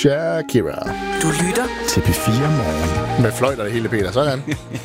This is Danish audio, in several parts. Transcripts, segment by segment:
Shakira. Du lytter til P4 Morgen. Med fløjter det hele, Peter. Sådan.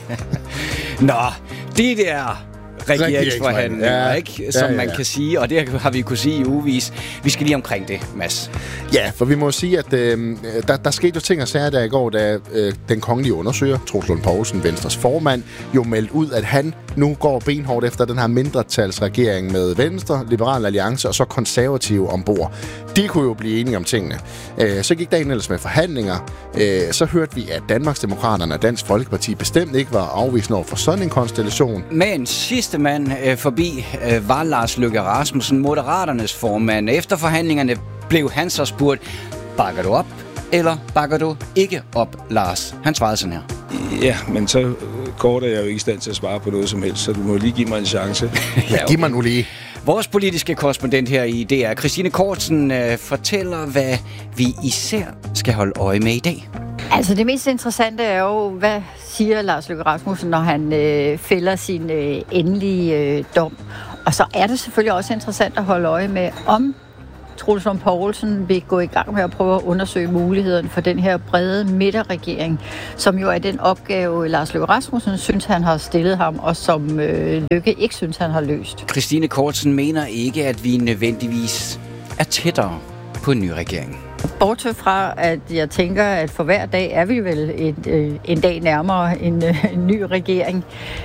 Nå, det der regeringsforhandlinger, Ja. ikke? Som man kan sige, og det har vi kunne sige i ugevis. Vi skal lige omkring det, Mads. Ja, for vi må sige, at der skete jo ting og sager der i går, da den kongelige undersøger, Troels Lund Poulsen, Venstres formand, jo meldte ud, at han nu går benhårdt efter den her mindretalsregering med Venstre, Liberal Alliance og så konservative ombord. De kunne jo blive enige om tingene. Så gik dagen ellers med forhandlinger. Så hørte vi, at Danmarksdemokraterne og Dansk Folkeparti bestemt ikke var afvisende over for sådan en konstellation. Men sidste mand forbi var Lars Løkke Rasmussen, Moderaternes formand. Efter forhandlingerne blev han så spurgt, bakker du op, eller bakker du ikke op, Lars? Han svarede sådan her. Ja, men så kort er jeg jo ikke i stand til at svare på noget som helst, så du må lige give mig en chance. Ja, giv mig nu lige. Vores politiske korrespondent her i DR, Christine Kortsen, fortæller, hvad vi især skal holde øje med i dag. Altså det mest interessante er jo, hvad siger Lars Løkke Rasmussen, når han fælder sin endelige dom. Og så er det selvfølgelig også interessant at holde øje med, om Troels Lund Poulsen vil gå i gang med at prøve at undersøge mulighederne for den her brede midterregering, som jo er den opgave, Lars Løkke Rasmussen synes, han har stillet ham, og som Løkke ikke synes, han har løst. Christine Kortsen mener ikke, at vi nødvendigvis er tættere på en ny regering. Bortset fra, at jeg tænker, at for hver dag er vi vel en dag nærmere en ny regering.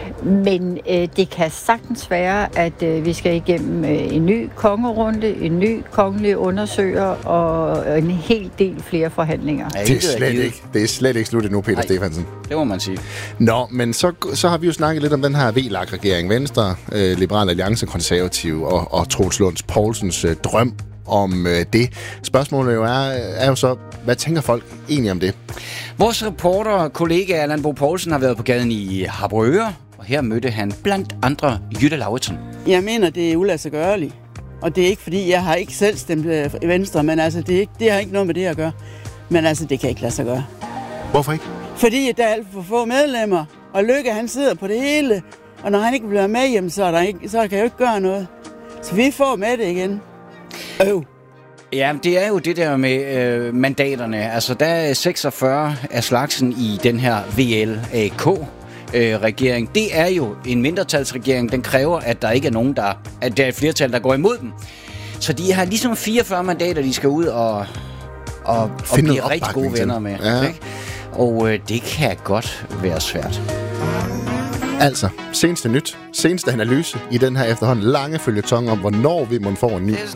Men det kan sagtens være, at vi skal igennem en ny kongerunde, en ny kongelig undersøger og en hel del flere forhandlinger. Ja, Det er slet ikke slut endnu, Peter Stephansen. Det må man sige. Nå, men så har vi jo snakket lidt om den her VLAG-regering. Venstre, Liberal Alliance, Konservative og Troels Lund Poulsens drøm om det. Spørgsmålet jo er jo så, hvad tænker folk egentlig om det? Vores reporter og kollega Allan Bo Poulsen har været på gaden i Harboøre, og her mødte han blandt andre Jytte Lauritsen. Jeg mener, det er uladsiggørligt. Og det er ikke, fordi jeg har ikke selv stemt i Venstre, men altså, det har ikke noget med det at gøre. Men altså, det kan ikke lade sig gøre. Hvorfor ikke? Fordi der er alt for få medlemmer, og Løkke, han sidder på det hele. Og når han ikke bliver med hjem, så kan jeg jo ikke gøre noget. Så vi får med det igen. Ja, det er jo det der med mandaterne. Altså, der er 46 af slagsen i den her VLAK-regering. Det er jo en mindretalsregering. Den kræver, at der ikke er nogen, at der er et flertal, der går imod dem. Så de har ligesom 44 mandater, de skal ud og blive rigtig gode venner med. Ja. Ikke? Og det kan godt være svært. Altså, seneste analyse i den her efterhånden lange føljeton om, hvornår vi må få en ny